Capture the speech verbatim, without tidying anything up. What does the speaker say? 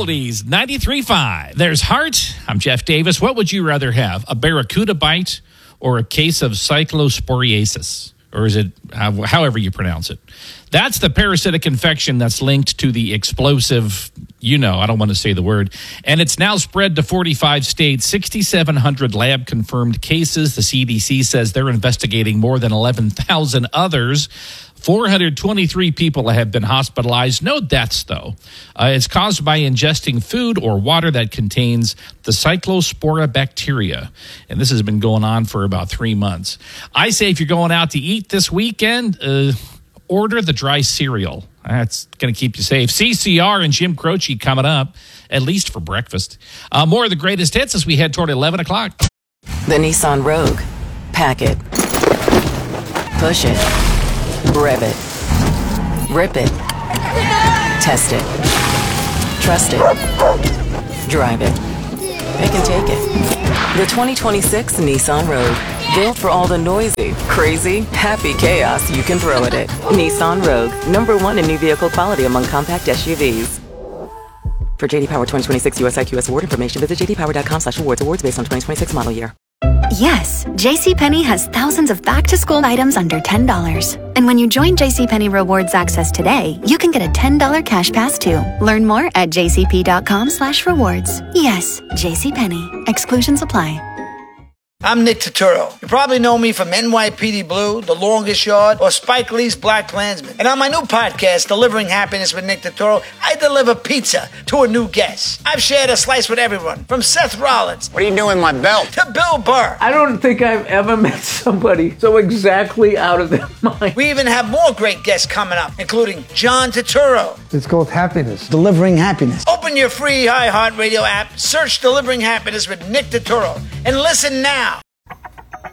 Oldies ninety-three point five. There's Heart. I'm Jeff Davis. What would you rather have, a barracuda bite or a case of cyclosporiasis? Or is it however you pronounce it? That's the parasitic infection that's linked to the explosive, you know, I don't want to say the word. And it's now spread to forty-five states, six thousand seven hundred lab-confirmed cases. The C D C says they're investigating more than eleven thousand others. four hundred twenty-three people have been hospitalized. No deaths, though. Uh, it's caused by ingesting food or water that contains the Cyclospora bacteria. And this has been going on for about three months. I say if you're going out to eat this weekend, uh, order the dry cereal. That's going to keep you safe. C C R and Jim Croce coming up, at least for breakfast. Uh, more of the greatest hits as we head toward eleven o'clock. The Nissan Rogue. Pack it. Push it. Rev it. Rip it. Test it. Trust it. Drive it. Pick and take it. The twenty twenty-six Nissan Rogue. Built for all the noisy, crazy, happy chaos you can throw at it. Nissan Rogue. Number one in new vehicle quality among compact S U Vs. For J D Power twenty twenty-six U S I Q S award information, visit j d power dot com slash awards. Awards based on twenty twenty-six model year. Yes, JCPenney has thousands of back-to-school items under ten dollars. And when you join JCPenney Rewards Access today, you can get a ten dollars cash pass too. Learn more at j c p dot com slash rewards. Yes, JCPenney. Exclusions apply. I'm Nick Turturro. You probably know me from N Y P D Blue, The Longest Yard, or Spike Lee's Black Klansman. And on my new podcast, Delivering Happiness with Nick Turturro, I deliver pizza to a new guest. I've shared a slice with everyone, from Seth Rollins. What are you doing with my belt? To Bill Burr. I don't think I've ever met somebody so exactly out of their mind. We even have more great guests coming up, including John Turturro. It's called Happiness. Delivering Happiness. Open your free iHeartRadio app, search Delivering Happiness with Nick Turturro, and listen now